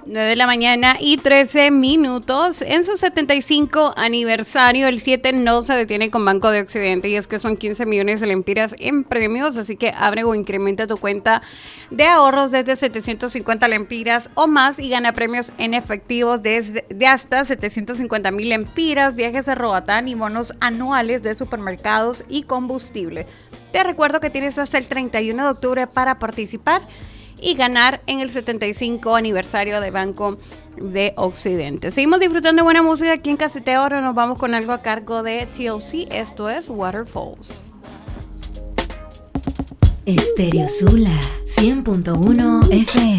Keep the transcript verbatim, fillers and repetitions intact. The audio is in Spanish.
nueve de la mañana y trece minutos. En su setenta y cinco aniversario, el siete no se detiene con Banco de Occidente, y es que son quince millones de lempiras en premios, así que abre o incrementa tu cuenta de ahorros desde setecientos cincuenta lempiras o más y gana premios en efectivos desde, de hasta setecientos cincuenta mil lempiras, viajes a Roatán y bonos anuales de supermercados y combustible. Te recuerdo que tienes hasta el treinta y uno de octubre para participar y ganar en el setenta y cinco aniversario de Banco de Occidente. Seguimos disfrutando de buena música aquí en Caseteo. Ahora nos vamos con algo a cargo de T L C. Esto es Waterfalls. Estéreo Sula cien punto uno F M.